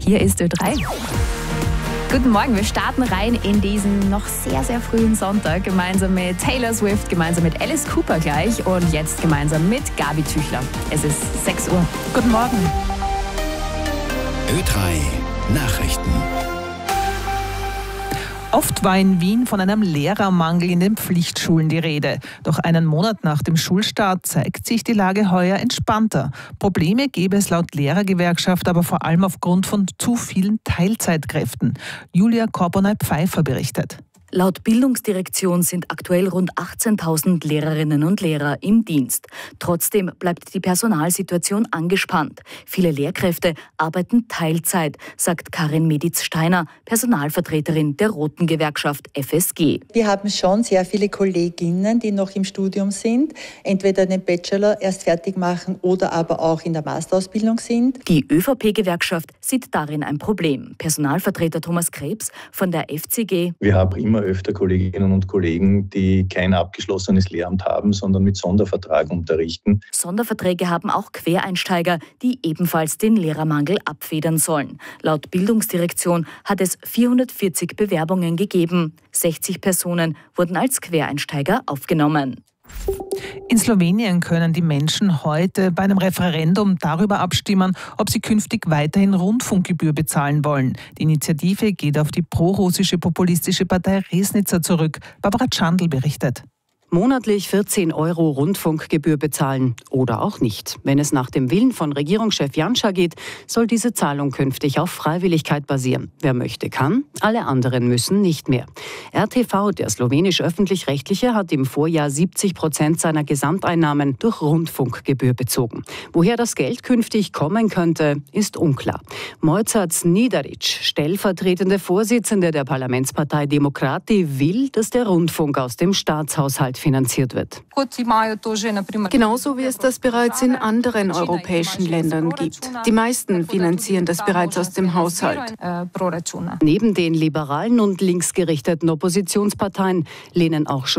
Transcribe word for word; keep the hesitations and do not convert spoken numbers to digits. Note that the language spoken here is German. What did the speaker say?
Hier ist Ö drei. Guten Morgen, wir starten rein in diesen noch sehr, sehr frühen Sonntag, gemeinsam mit Taylor Swift, gemeinsam mit Alice Cooper gleich und jetzt gemeinsam mit Gabi Tüchler. Es ist sechs Uhr. Guten Morgen. Ö drei Nachrichten. Oft war in Wien von einem Lehrermangel in den Pflichtschulen die Rede. Doch einen Monat nach dem Schulstart zeigt sich die Lage heuer entspannter. Probleme gäbe es laut Lehrergewerkschaft aber vor allem aufgrund von zu vielen Teilzeitkräften. Julia Korponay-Pfeiffer berichtet. Laut Bildungsdirektion sind aktuell rund achtzehntausend Lehrerinnen und Lehrer im Dienst. Trotzdem bleibt die Personalsituation angespannt. Viele Lehrkräfte arbeiten Teilzeit, sagt Karin Meditz-Steiner, Personalvertreterin der Roten Gewerkschaft F S G. Wir haben schon sehr viele Kolleginnen, die noch im Studium sind, entweder den Bachelor erst fertig machen oder aber auch in der Masterausbildung sind. Die ÖVP-Gewerkschaft sieht darin ein Problem. Personalvertreter Thomas Krebs von der F C G. Wir haben immer öfter Kolleginnen und Kollegen, die kein abgeschlossenes Lehramt haben, sondern mit Sondervertrag unterrichten. Sonderverträge haben auch Quereinsteiger, die ebenfalls den Lehrermangel abfedern sollen. Laut Bildungsdirektion hat es vierhundertvierzig Bewerbungen gegeben. sechzig Personen wurden als Quereinsteiger aufgenommen. In Slowenien können die Menschen heute bei einem Referendum darüber abstimmen, ob sie künftig weiterhin Rundfunkgebühr bezahlen wollen. Die Initiative geht auf die prorussische populistische Partei Resnica zurück. Barbara Tschandl berichtet. Monatlich vierzehn Euro Rundfunkgebühr bezahlen oder auch nicht. Wenn es nach dem Willen von Regierungschef Janša geht, soll diese Zahlung künftig auf Freiwilligkeit basieren. Wer möchte, kann, alle anderen müssen nicht mehr. R T V, der slowenisch-öffentlich-rechtliche, hat im Vorjahr siebzig Prozent seiner Gesamteinnahmen durch Rundfunkgebühr bezogen. Woher das Geld künftig kommen könnte, ist unklar. Mojca Znidaric, stellvertretende Vorsitzende der Parlamentspartei Demokrati, will, dass der Rundfunk aus dem Staatshaushalt finanziert wird. Genauso wie es das bereits in anderen europäischen Ländern gibt. Die meisten finanzieren das bereits aus dem Haushalt. Neben den liberalen und linksgerichteten Oppositionsparteien lehnen auch